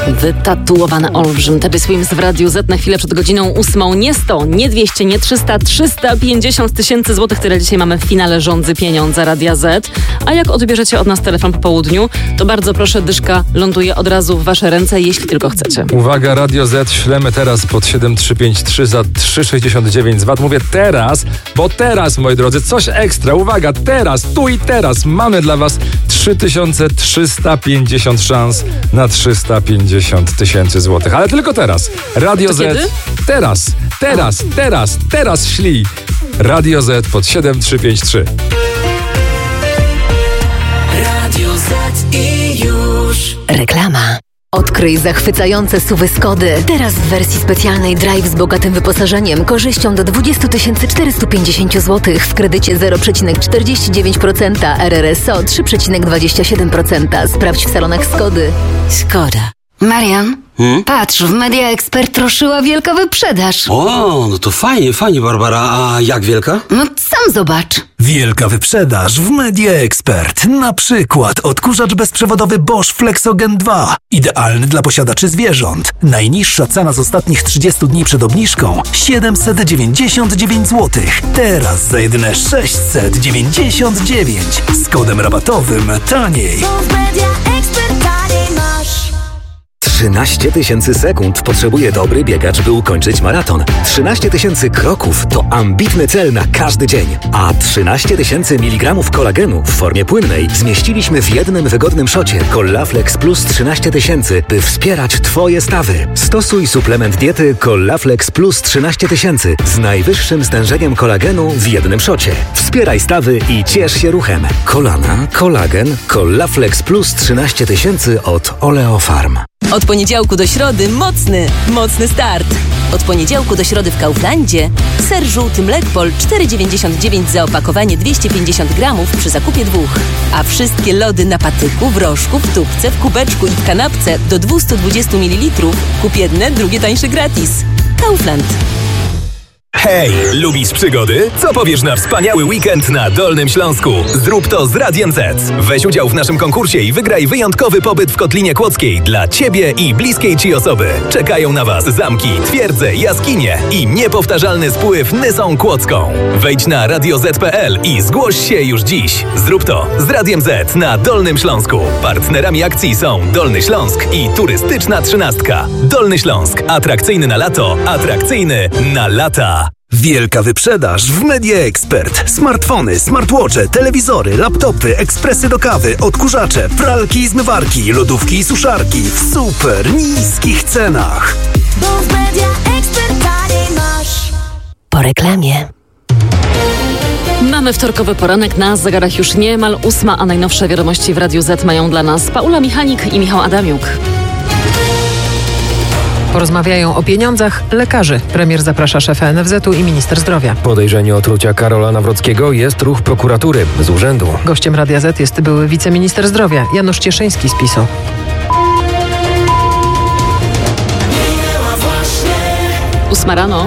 Wytatuowany olbrzym. Teddy Swims w Radiu Z na chwilę przed godziną 8. Nie 100, nie 200, nie 300, 350 tysięcy złotych. Tyle dzisiaj mamy w finale Rządzy Pieniądze Radia Z. A jak odbierzecie od nas telefon po południu, to bardzo proszę, dyszka ląduje od razu w wasze ręce, jeśli tylko chcecie. Uwaga, Radio Z ślemy teraz pod 7353 za 3,69 z VAT. Mówię teraz, bo teraz, moi drodzy, coś ekstra. Uwaga, teraz, tu i teraz mamy dla was 3350 szans na 350 tysięcy złotych. Ale tylko teraz. Radio Z. Kiedy? Teraz śli. Radio Z pod 7353. Radio Z i już. Reklama. Odkryj zachwycające SUV-y Skody. Teraz w wersji specjalnej Drive z bogatym wyposażeniem, korzyścią do 20 450 zł w kredycie 0,49%, RRSO 3,27%. Sprawdź w salonach Skody. Skoda. Marian, patrz, w Media Expert ruszyła wielka wyprzedaż. O, no to fajnie, Barbara. A jak wielka? No sam zobacz. Wielka wyprzedaż w Media Expert. Na przykład odkurzacz bezprzewodowy Bosch Flexogen 2. Idealny dla posiadaczy zwierząt. Najniższa cena z ostatnich 30 dni przed obniżką 799 zł. Teraz za jedyne 699. Z kodem rabatowym taniej. 13 000 sekund potrzebuje dobry biegacz, by ukończyć maraton. 13 000 kroków to ambitny cel na każdy dzień. A 13 000 mg kolagenu w formie płynnej zmieściliśmy w jednym wygodnym szocie Collaflex Plus 13 000, by wspierać Twoje stawy. Stosuj suplement diety Collaflex Plus 13 000 z najwyższym stężeniem kolagenu w jednym szocie. Wspieraj stawy i ciesz się ruchem. Kolana, kolagen, Collaflex Plus 13 000 od Oleofarm. Od poniedziałku do środy mocny start. Od poniedziałku do środy w Kauflandzie ser żółty Mlekpol 4,99 za opakowanie 250 gramów przy zakupie 2. A wszystkie lody na patyku, w rożku, w tubce, w kubeczku i w kanapce do 220 ml kup jedne, drugie tańsze gratis. Kaufland. Hej, lubisz przygody? Co powiesz na wspaniały weekend na Dolnym Śląsku? Zrób to z Radiem Z. Weź udział w naszym konkursie i wygraj wyjątkowy pobyt w Kotlinie Kłodzkiej dla Ciebie i bliskiej Ci osoby. Czekają na Was zamki, twierdze, jaskinie i niepowtarzalny spływ Nysą Kłodzką. Wejdź na radioz.pl i zgłoś się już dziś. Zrób to z Radiem Z na Dolnym Śląsku. Partnerami akcji są Dolny Śląsk i Turystyczna 13. Dolny Śląsk. Atrakcyjny na lato, atrakcyjny na lata. Wielka wyprzedaż w Media Expert. Smartfony, smartwatche, telewizory, laptopy, ekspresy do kawy, odkurzacze, pralki i zmywarki, lodówki i suszarki w super niskich cenach. Bo w Media Expert taniej masz. Po reklamie. Mamy wtorkowy poranek, na zegarach już niemal 8, a najnowsze wiadomości w Radiu Z mają dla nas Paula Michanik i Michał Adamiuk. Porozmawiają o pieniądzach lekarzy. Premier zaprasza szefa NFZ-u i minister zdrowia. Podejrzenie otrucia Karola Nawrockiego jest ruch prokuratury z urzędu. Gościem Radia Z jest były wiceminister zdrowia Janusz Cieszyński z PiS-u. Ósma rano.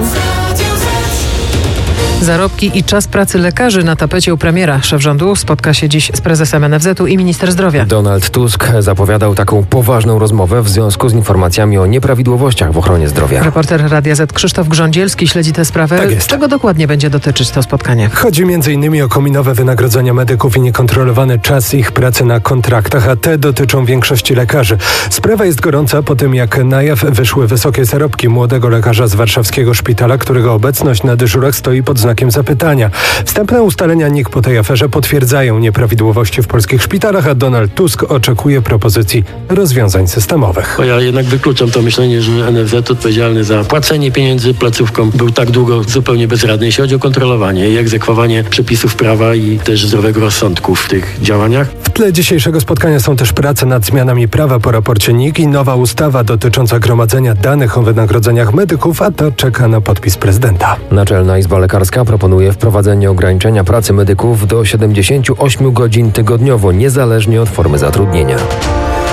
Zarobki i czas pracy lekarzy na tapecie u premiera. Szef rządu spotka się dziś z prezesem NFZ-u i minister zdrowia. Donald Tusk zapowiadał taką poważną rozmowę w związku z informacjami o nieprawidłowościach w ochronie zdrowia. Reporter Radia Z Krzysztof Grządzielski śledzi tę sprawę. Tak jest. Czego dokładnie będzie dotyczyć to spotkanie? Chodzi m.in. o kominowe wynagrodzenia medyków i niekontrolowany czas ich pracy na kontraktach, a te dotyczą większości lekarzy. Sprawa jest gorąca po tym, jak na jaw wyszły wysokie zarobki młodego lekarza z warszawskiego szpitala, którego obecność na dyżurach stoi pod znakiem zapytania. Wstępne ustalenia NIK po tej aferze potwierdzają nieprawidłowości w polskich szpitalach, a Donald Tusk oczekuje propozycji rozwiązań systemowych. Ja jednak wykluczam to myślenie, że NFZ odpowiedzialny za płacenie pieniędzy placówkom był tak długo zupełnie bezradny, jeśli chodzi o kontrolowanie i egzekwowanie przepisów prawa i też zdrowego rozsądku w tych działaniach. W tle dzisiejszego spotkania są też prace nad zmianami prawa po raporcie NIK i nowa ustawa dotycząca gromadzenia danych o wynagrodzeniach medyków, a to czeka na podpis prezydenta. Naczelna Izba Lekarska proponuje wprowadzenie ograniczenia pracy medyków do 78 godzin tygodniowo, niezależnie od formy zatrudnienia.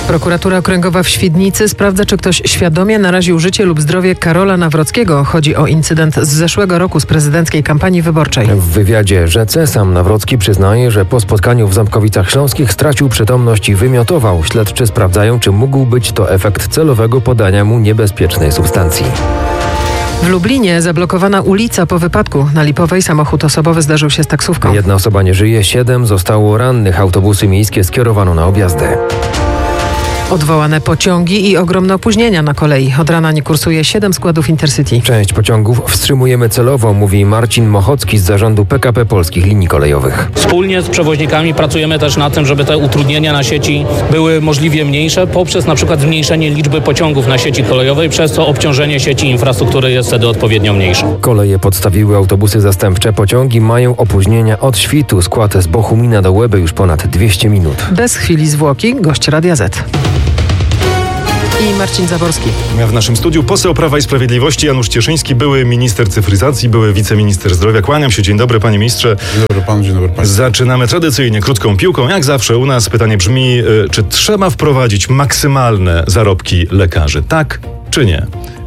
Prokuratura Okręgowa w Świdnicy sprawdza, czy ktoś świadomie naraził życie lub zdrowie Karola Nawrockiego. Chodzi o incydent z zeszłego roku z prezydenckiej kampanii wyborczej. W wywiadzie Rzece sam Nawrocki przyznaje, że po spotkaniu w Ząbkowicach Śląskich stracił przytomność i wymiotował. Śledczy sprawdzają, czy mógł być to efekt celowego podania mu niebezpiecznej substancji. W Lublinie zablokowana ulica po wypadku. Na Lipowej samochód osobowy zdarzył się z taksówką. 1 osoba nie żyje, 7 zostało rannych. Autobusy miejskie skierowano na objazdy. Odwołane pociągi i ogromne opóźnienia na kolei. Od rana nie kursuje 7 składów Intercity. Część pociągów wstrzymujemy celowo, mówi Marcin Mochocki z zarządu PKP Polskich Linii Kolejowych. Wspólnie z przewoźnikami pracujemy też na tym, żeby te utrudnienia na sieci były możliwie mniejsze poprzez na przykład zmniejszenie liczby pociągów na sieci kolejowej, przez co obciążenie sieci infrastruktury jest wtedy odpowiednio mniejsze. Koleje podstawiły autobusy zastępcze. Pociągi mają opóźnienia od świtu. Skład z Bochumina do Łeby już ponad 200 minut. Bez chwili zwłoki gość Radia Z. I Marcin Zaborski. W naszym studiu poseł Prawa i Sprawiedliwości Janusz Cieszyński, były minister cyfryzacji, były wiceminister zdrowia. Kłaniam się. Dzień dobry, panie ministrze. Dzień dobry panu, dzień dobry państwu. Zaczynamy tradycyjnie krótką piłką. Jak zawsze u nas pytanie brzmi, czy trzeba wprowadzić maksymalne zarobki lekarzy? Tak czy nie?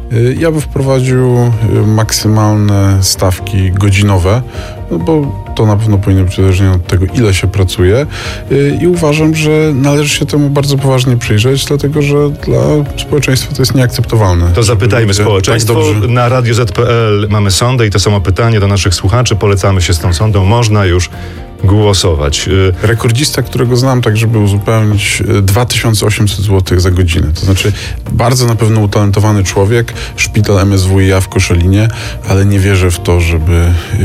Ja bym wprowadził maksymalne stawki godzinowe, no bo to na pewno powinno być uzależnione od tego, ile się pracuje, i uważam, że należy się temu bardzo poważnie przyjrzeć, dlatego że dla społeczeństwa to jest nieakceptowalne. To zapytajmy społeczeństwo. Tak na Radio Z.pl mamy sondę i to samo pytanie do naszych słuchaczy. Polecamy się z tą sondą. Można już głosować. Rekordzista, którego znam, tak żeby uzupełnić, 2800 zł za godzinę. To znaczy bardzo na pewno utalentowany człowiek, szpital MSWiA w Koszalinie, ale nie wierzę w to, żeby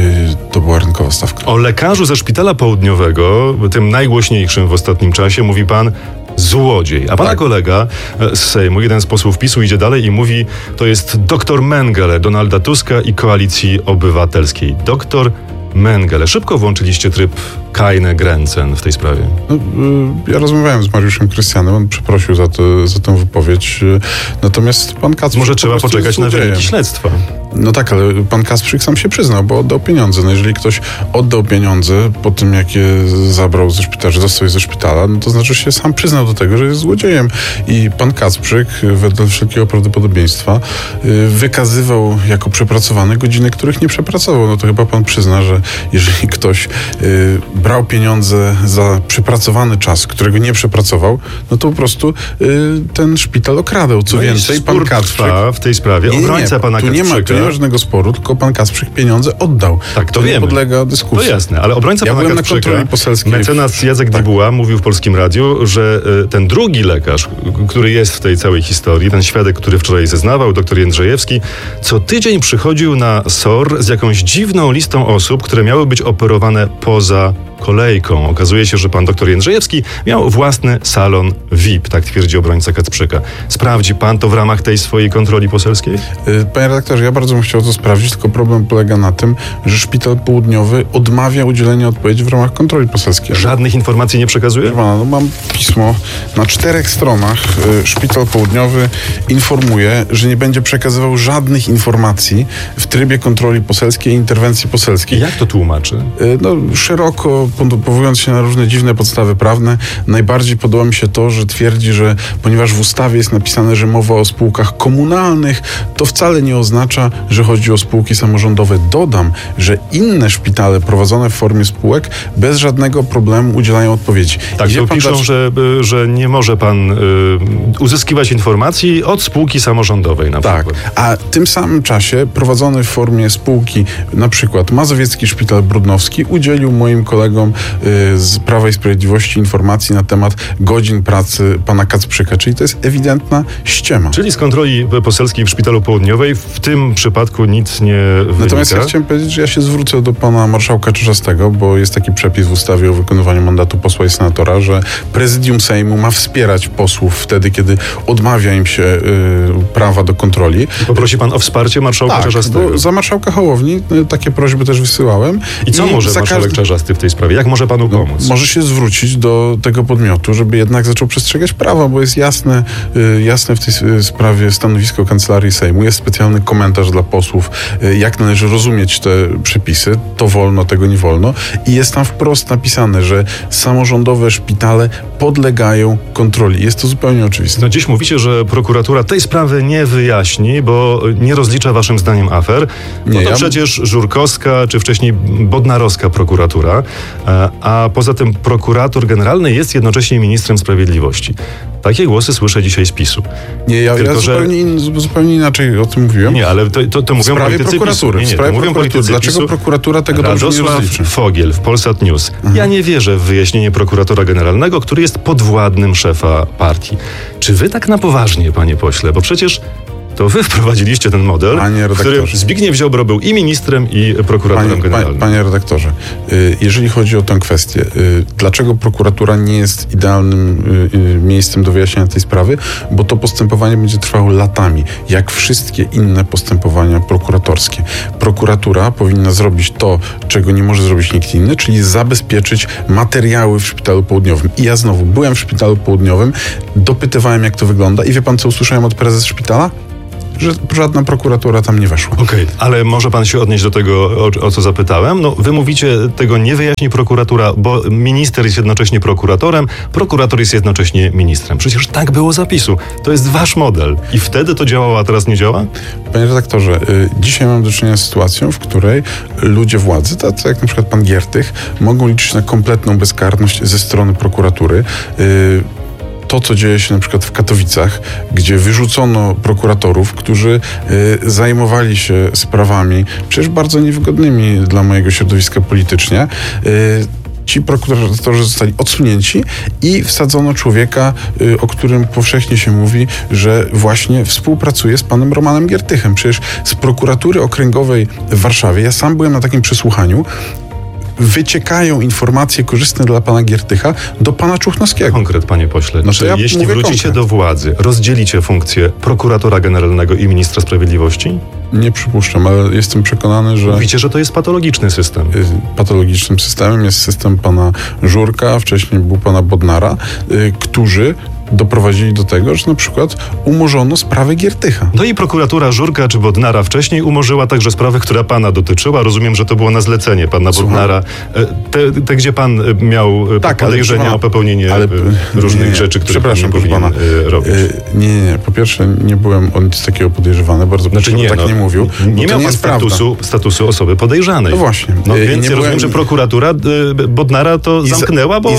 to była rynkowa stawka. O lekarzu ze Szpitala Południowego, tym najgłośniejszym w ostatnim czasie, mówi pan złodziej. A pana kolega z Sejmu, jeden z posłów PiS-u, idzie dalej i mówi, to jest doktor Mengele Donalda Tuska i Koalicji Obywatelskiej. Doktor Mengele. Szybko włączyliście tryb Keine Grenzen w tej sprawie. No, ja rozmawiałem z Mariuszem Krystianem, on przeprosił za tę wypowiedź. Natomiast pan Kacprzyk... Może trzeba poczekać na wyniki śledztwa. No tak, ale pan Kacprzyk sam się przyznał, bo oddał pieniądze. No jeżeli ktoś oddał pieniądze po tym, jak je zabrał ze szpitala, że dostał je ze szpitala, no to znaczy się sam przyznał do tego, że jest złodziejem. I pan Kacprzyk, wedle wszelkiego prawdopodobieństwa, wykazywał jako przepracowany godziny, których nie przepracował. No to chyba pan przyzna, że jeżeli ktoś brał pieniądze za przepracowany czas, którego nie przepracował, no to po prostu ten szpital okradał. Co więcej, pan Kacprzyk w tej sprawie. Obrońca pana Kacprzyka. Tu nie ma żadnego sporu, tylko pan Kacprzyk pieniądze oddał. Tak, to wiemy. Nie podlega dyskusji. To jasne, ale obrońca pana byłem Kacprzyka, na kontroli poselskiej. mecenas Jacek Dibuła, mówił w Polskim Radiu, że ten drugi lekarz, który jest w tej całej historii, ten świadek, który wczoraj zeznawał, doktor Jędrzejewski, co tydzień przychodził na SOR z jakąś dziwną listą osób, które miały być operowane poza kolejką. Okazuje się, że pan doktor Jędrzejewski miał własny salon VIP, tak twierdzi obrońca Kacprzyka. Sprawdzi pan to w ramach tej swojej kontroli poselskiej? Panie redaktorze, ja bardzo bym chciał to sprawdzić, tylko problem polega na tym, że Szpital Południowy odmawia udzielenia odpowiedzi w ramach kontroli poselskiej. Żadnych informacji nie przekazuje? No, mam pismo na 4 stronach. Szpital Południowy informuje, że nie będzie przekazywał żadnych informacji w trybie kontroli poselskiej i interwencji poselskiej. Jak to tłumaczy? No, szeroko, powołując się na różne dziwne podstawy prawne, najbardziej podoba mi się to, że twierdzi, że ponieważ w ustawie jest napisane, że mowa o spółkach komunalnych, to wcale nie oznacza, że chodzi o spółki samorządowe. Dodam, że inne szpitale prowadzone w formie spółek bez żadnego problemu udzielają odpowiedzi. Tak, to piszą, że nie może pan uzyskiwać informacji od spółki samorządowej na przykład. Tak, a w tym samym czasie prowadzony w formie spółki, na przykład Mazowiecki Szpital Brudnowski, udzielił moim kolegom z Prawa i Sprawiedliwości informacji na temat godzin pracy pana Kacprzyka, czyli to jest ewidentna ściema. Czyli z kontroli poselskiej w Szpitalu Południowej w tym przypadku nic nie wynika. Natomiast ja chciałem powiedzieć, że ja się zwrócę do pana marszałka Czarzastego, bo jest taki przepis w ustawie o wykonywaniu mandatu posła i senatora, że prezydium Sejmu ma wspierać posłów wtedy, kiedy odmawia im się prawa do kontroli. Poprosi pan o wsparcie marszałka Czarzastego? Bo za marszałka Hołowni takie prośby też wysyłałem. I co może marszałek Czarzasty w tej sprawie sprawie. Jak może panu pomóc? Może się zwrócić do tego podmiotu, żeby jednak zaczął przestrzegać prawa, bo jest jasne w tej sprawie stanowisko Kancelarii Sejmu. Jest specjalny komentarz dla posłów, jak należy rozumieć te przepisy. To wolno, tego nie wolno. I jest tam wprost napisane, że samorządowe szpitale podlegają kontroli. Jest to zupełnie oczywiste. No dziś mówicie, że prokuratura tej sprawy nie wyjaśni, bo nie rozlicza waszym zdaniem afer. No to przecież żurkowska, czy wcześniej bodnarowska prokuratura, a poza tym prokurator generalny jest jednocześnie ministrem sprawiedliwości. Takie głosy słyszę dzisiaj z PiS-u. Nie, ja zupełnie inaczej o tym mówiłem. Nie, ale to mówią politycy prokuratury. PiS-u. To mówią politycy Dlaczego PiS-u? prokuratura tego dobrze nie rozliczy? Fogiel w Polsat News. Ja nie wierzę w wyjaśnienie prokuratora generalnego, który jest podwładnym szefa partii. Czy wy tak na poważnie, panie pośle? Bo przecież to wy wprowadziliście ten model, w którym Zbigniew Ziobro był i ministrem, i prokuratorem generalnym. Panie redaktorze, jeżeli chodzi o tę kwestię, dlaczego prokuratura nie jest idealnym miejscem do wyjaśnienia tej sprawy? Bo to postępowanie będzie trwało latami, jak wszystkie inne postępowania prokuratorskie. Prokuratura powinna zrobić to, czego nie może zrobić nikt inny, czyli zabezpieczyć materiały w Szpitalu Południowym. I ja znowu byłem w Szpitalu Południowym, dopytywałem, jak to wygląda i wie pan, co usłyszałem od prezes szpitala? Że żadna prokuratura tam nie weszła. Okej, ale może pan się odnieść do tego, o co zapytałem? No, wy mówicie, tego nie wyjaśni prokuratura, bo minister jest jednocześnie prokuratorem, prokurator jest jednocześnie ministrem. Przecież tak było zapisu. To jest wasz model. I wtedy to działało, a teraz nie działa? Panie redaktorze, dzisiaj mam do czynienia z sytuacją, w której ludzie władzy, tacy jak na przykład pan Giertych, mogą liczyć na kompletną bezkarność ze strony prokuratury. To, co dzieje się na przykład w Katowicach, gdzie wyrzucono prokuratorów, którzy zajmowali się sprawami przecież bardzo niewygodnymi dla mojego środowiska politycznie. Ci prokuratorzy zostali odsunięci i wsadzono człowieka, o którym powszechnie się mówi, że właśnie współpracuje z panem Romanem Giertychem. Przecież z prokuratury okręgowej w Warszawie, ja sam byłem na takim przesłuchaniu, wyciekają informacje korzystne dla pana Giertycha do pana Czuchnowskiego. Konkret, panie pośle. No to ja jeśli wrócicie do władzy, rozdzielicie funkcję prokuratora generalnego i ministra sprawiedliwości? Nie przypuszczam, ale jestem przekonany, że... Mówicie, że to jest patologiczny system. Patologicznym systemem jest system pana Żurka, wcześniej był pana Bodnara, którzy doprowadzili do tego, że na przykład umorzono sprawę Giertycha. No i prokuratura Żurka czy Bodnara wcześniej umorzyła także sprawę, która pana dotyczyła. Rozumiem, że to było na zlecenie pana Bodnara. Te, gdzie pan miał podejrzenia o popełnienie różnych rzeczy, które pan nie powinien robić. Nie. Po pierwsze, nie byłem o nic takiego podejrzewany. Bardzo proszę, nie mówił. Nie miał pan statusu osoby podejrzanej. No właśnie. No więc rozumiem, że prokuratura Bodnara to zamknęła, bo... I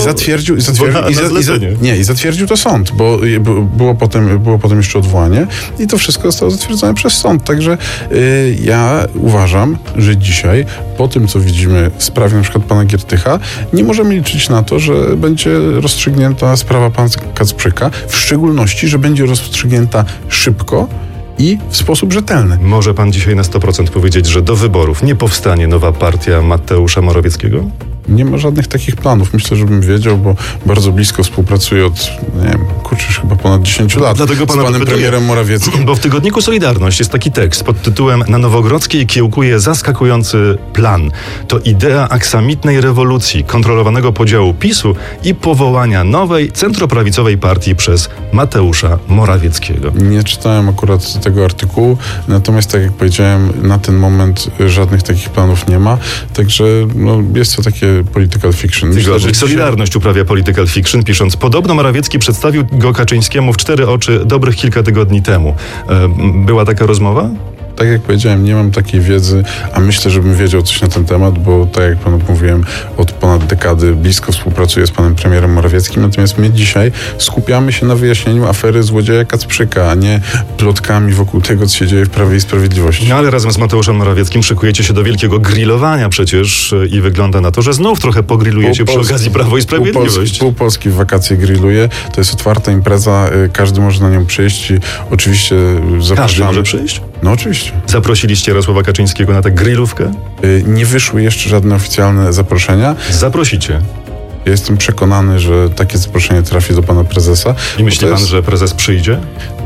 zatwierdził to sąd. Bo było potem jeszcze odwołanie i to wszystko zostało zatwierdzone przez sąd. Także ja uważam, że dzisiaj, po tym, co widzimy w sprawie na przykład pana Giertycha, nie możemy liczyć na to, że będzie rozstrzygnięta sprawa pana Kacprzyka, w szczególności, że będzie rozstrzygnięta szybko i w sposób rzetelny. Może pan dzisiaj na 100% powiedzieć, że do wyborów nie powstanie nowa partia Mateusza Morawieckiego? Nie ma żadnych takich planów. Myślę, żebym wiedział, bo bardzo blisko współpracuję od, już chyba ponad 10 lat z panem premierem Morawieckim. Bo w tygodniku Solidarność jest taki tekst pod tytułem „Na Nowogrodzkiej kiełkuje zaskakujący plan”. To idea aksamitnej rewolucji, kontrolowanego podziału PiS-u i powołania nowej, centroprawicowej partii przez Mateusza Morawieckiego. Nie czytałem akurat tego artykułu, natomiast tak jak powiedziałem, na ten moment żadnych takich planów nie ma. Także jest to takie political fiction. Myślę, że Solidarność uprawia political fiction, pisząc: podobno Morawiecki przedstawił go Kaczyńskiemu w 4 oczy dobrych kilka tygodni temu. Była taka rozmowa? Tak jak powiedziałem, nie mam takiej wiedzy, a myślę, żebym wiedział coś na ten temat, bo tak jak panu mówiłem, od ponad dekady blisko współpracuję z panem premierem Morawieckim, natomiast my dzisiaj skupiamy się na wyjaśnieniu afery złodzieja Kacprzyka, a nie plotkami wokół tego, co się dzieje w Prawie i Sprawiedliwości. No ale razem z Mateuszem Morawieckim szykujecie się do wielkiego grillowania przecież i wygląda na to, że znów trochę pogrillujecie przy okazji Prawo i Sprawiedliwość. Pół Polski w wakacje grilluje. To jest otwarta impreza, każdy może na nią przyjść i oczywiście zapraszamy. Każdy może przyjść? No oczywiście. Zaprosiliście Jarosława Kaczyńskiego na tę grillówkę? Nie wyszły jeszcze żadne oficjalne zaproszenia. Zaprosicie. Jestem przekonany, że takie zaproszenie trafi do pana prezesa. I myśli pan, że prezes przyjdzie?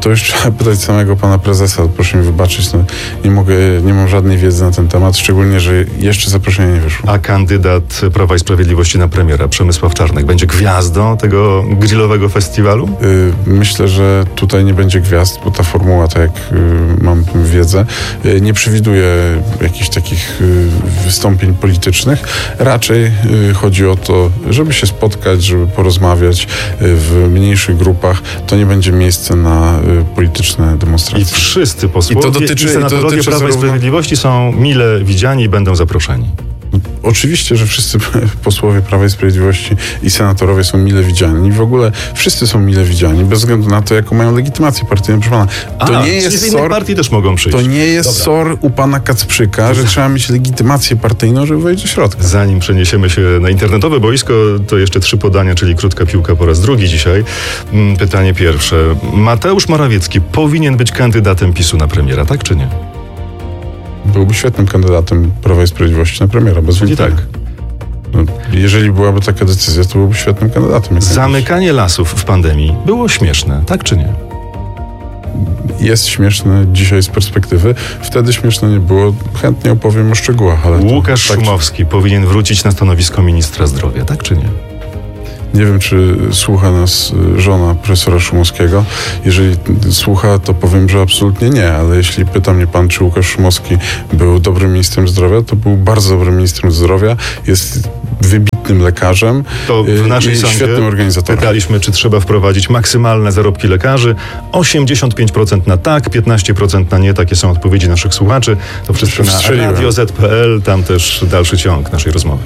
To już trzeba pytać samego pana prezesa. Proszę mi wybaczyć, nie mam żadnej wiedzy na ten temat, szczególnie, że jeszcze zaproszenie nie wyszło. A kandydat Prawa i Sprawiedliwości na premiera, Przemysław Czarnek, będzie gwiazdą tego grillowego festiwalu? Myślę, że tutaj nie będzie gwiazd, bo ta formuła, tak jak mam wiedzę, nie przewiduje jakichś takich wystąpień politycznych. Raczej chodzi o to, żeby się spotkać, żeby porozmawiać w mniejszych grupach. To nie będzie miejsce na polityczne demonstracje. I wszyscy posłowie i senatorowie Prawa i Sprawiedliwości są mile widziani i będą zaproszeni. Oczywiście, że wszyscy posłowie Prawa i Sprawiedliwości i senatorowie są mile widziani. I w ogóle wszyscy są mile widziani, bez względu na to, jaką mają legitymację partyjną. Proszę pana, to nie jest SOR. Partii też mogą przyjść. To nie jest SOR u pana Kacprzyka, że trzeba mieć legitymację partyjną, żeby wejść do środka. Zanim przeniesiemy się na internetowe boisko, to jeszcze 3 podania, czyli krótka piłka po raz drugi dzisiaj. Pytanie pierwsze. Mateusz Morawiecki powinien być kandydatem PiS-u na premiera, tak czy nie? Byłby świetnym kandydatem Prawa i Sprawiedliwości na premiera, bez wątpienia. Tak. Jeżeli byłaby taka decyzja, to byłby świetnym kandydatem. Zamykanie lasów w pandemii było śmieszne, tak czy nie? Jest śmieszne dzisiaj z perspektywy. Wtedy śmieszne nie było. Chętnie opowiem o szczegółach. Ale Łukasz Szumowski powinien wrócić na stanowisko ministra zdrowia, tak czy nie? Nie wiem, czy słucha nas żona profesora Szumowskiego. Jeżeli słucha, to powiem, że absolutnie nie, ale jeśli pyta mnie pan, czy Łukasz Szumowski był dobrym ministrem zdrowia, to był bardzo dobrym ministrem zdrowia. Jest wybitnym lekarzem to w naszej i świetnym organizatorem. Pytaliśmy, czy trzeba wprowadzić maksymalne zarobki lekarzy. 85% na tak, 15% na nie. Takie są odpowiedzi naszych słuchaczy. To wszystko na Radio Z.pl. Tam też dalszy ciąg naszej rozmowy.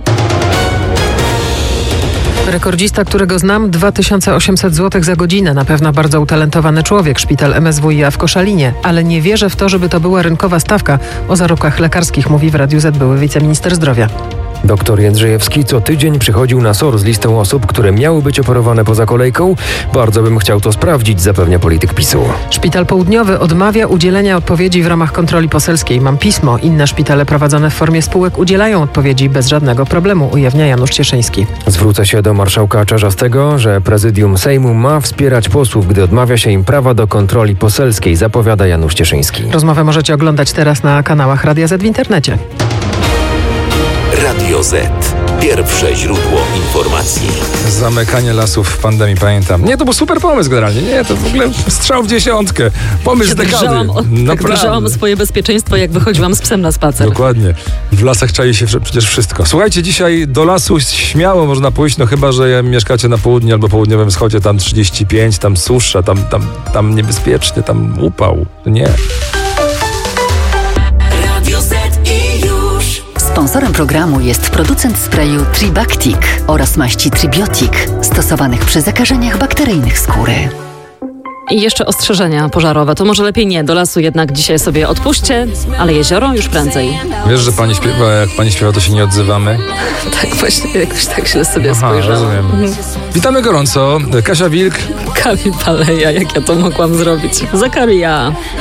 Rekordzista, którego znam, 2800 zł za godzinę. Na pewno bardzo utalentowany człowiek. Szpital MSWiA w Koszalinie. Ale nie wierzę w to, żeby to była rynkowa stawka o zarobkach lekarskich, mówi w Radiu Z były wiceminister zdrowia. Doktor Jędrzejewski co tydzień przychodził na SOR z listą osób, które miały być operowane poza kolejką. Bardzo bym chciał to sprawdzić, zapewnia polityk PiS-u. Szpital Południowy odmawia udzielenia odpowiedzi w ramach kontroli poselskiej. Mam pismo. Inne szpitale prowadzone w formie spółek udzielają odpowiedzi bez żadnego problemu, ujawnia Janusz Cieszyński. Zwrócę się do marszałka Czarzastego, że prezydium Sejmu ma wspierać posłów, gdy odmawia się im prawa do kontroli poselskiej, zapowiada Janusz Cieszyński. Rozmowę możecie oglądać teraz na kanałach Radia Z w internecie. Radio Z. Pierwsze źródło informacji. Zamykanie lasów w pandemii, pamiętam. Nie, to był super pomysł generalnie. Nie, to w ogóle strzał w dziesiątkę. Pomysł dekady. Drżałam o swoje bezpieczeństwo, jak wychodziłam z psem na spacer. Dokładnie. W lasach czai się przecież wszystko. Słuchajcie, dzisiaj do lasu śmiało można pójść, no chyba, że mieszkacie na południu albo południowym wschodzie, tam 35, tam susza, tam niebezpiecznie, tam upał. Nie. Sponsorem programu jest producent sprayu Tribactic oraz maści Tribiotic, stosowanych przy zakażeniach bakteryjnych skóry. I jeszcze ostrzeżenia pożarowe. To może lepiej nie, do lasu jednak dzisiaj sobie odpuśćcie, ale jezioro już prędzej. Wiesz, że pani śpiewa, jak pani śpiewa, to się nie odzywamy? Tak, właśnie jakoś tak się sobie spojrzałam. Rozumiem. Witamy gorąco. Kasia Wilk. Kamil Paleja, jak ja to mogłam zrobić? Zakaria.